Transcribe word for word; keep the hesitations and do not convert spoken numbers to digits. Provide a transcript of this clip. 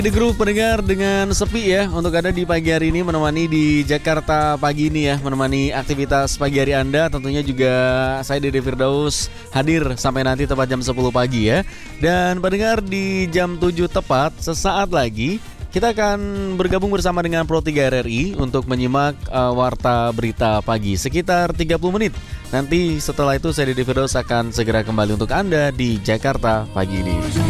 Di grup pendengar dengan sepi ya untuk Anda di pagi hari ini menemani di Jakarta pagi ini ya, menemani aktivitas pagi hari Anda. Tentunya juga saya Dede Firdaus hadir sampai nanti tepat jam sepuluh pagi ya. Dan pendengar di jam tujuh tepat sesaat lagi kita akan bergabung bersama dengan Pro tiga R R I untuk menyimak uh, warta berita pagi sekitar tiga puluh menit. Nanti setelah itu saya Dede Firdaus akan segera kembali untuk Anda di Jakarta pagi ini.